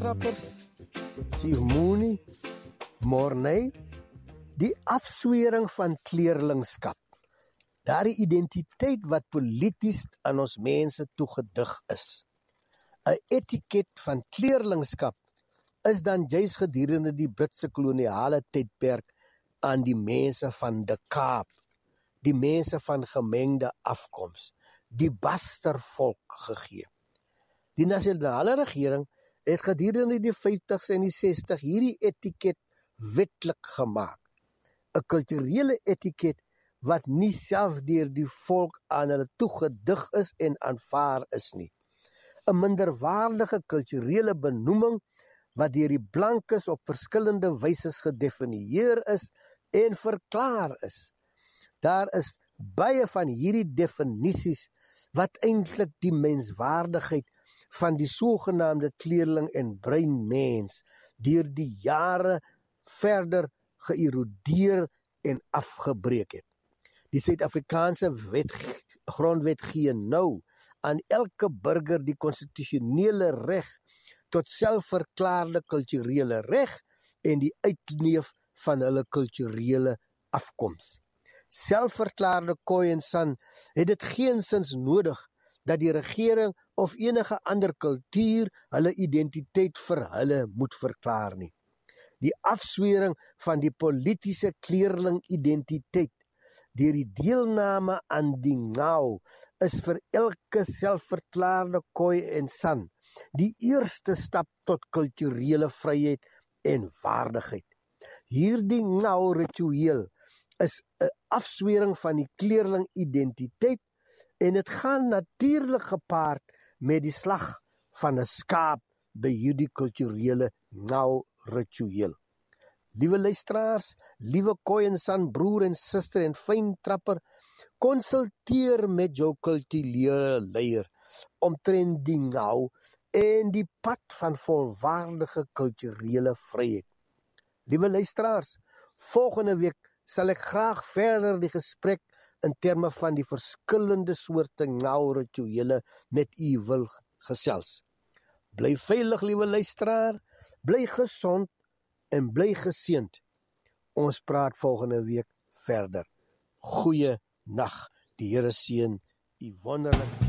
trappers, Chief Mooney, Morney, die afswering van kleerlingskap, daardie identiteit wat polities aan ons mense toegedig is. 'n Etiket van kleerlingskap is dan juis gedurende die Britse koloniale tydperk aan die mense van die Kaap, die mense van gemengde afkoms, die bastervolk gegee. Die nasionale regering het gedurende die 50s en die 60 hierdie etiket wetlik gemaak. 'n Kulturele etiket wat nie self deur die volk aan hulle toegedig is en aanvaar is nie. 'n minderwaardige kulturele benoeming wat deur die blankes op verskillende wyse gedefinieer is en verklaar is. Daar is baie van hierdie definisies wat eintlik die menswaardigheid van die sogenaamde kleerling en bruin mens deur die jare verder geërodeer en afgebreek het. Die Suid-Afrikaanse grondwet gee nou aan elke burger die konstitusionele reg tot selfverklaarde kulturele reg en die uitleef van hulle kulturele afkoms. Selfverklaarde Khoi en San het dit geensins nodig dat die regering of enige ander kultuur hulle identiteit vir hulle moet verklaar nie. Die afswering van die politiese kleerling identiteit deur die deelname aan die Ngau is vir elke selfverklaarde Khoi en San die eerste stap tot kulturele vryheid en waardigheid. Hierdie Ngau ritueel is 'n afswering van die kleerling identiteit en dit gaan natuurlik gepaard met die slag van 'n skaap by hierdie kulturele Ngau ritueel. Liewe luisteraars, liewe Khoi en San broer en suster en fyn trapper, konsulteer met jou kulturele leier omtrent die Ngau en die pad van volwaardige kulturele vryheid. Liewe luisteraars, volgende week sal ek graag verder die gesprek in terme van die verskillende soorte Ngau rituele met u wil gesels. Bly veilig, liewe luisteraar, bly gesond en bly geseënd. Ons praat volgende week verder. Goeie nag. Die Here seën u wonderlik.